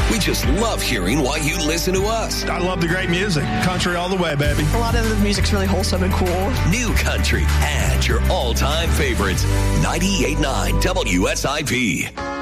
We just love hearing why you listen to us. I love the great music. Country all the way, baby. A lot of the music's really wholesome and cool. New country and your all-time favorites. 98.9 WSIP.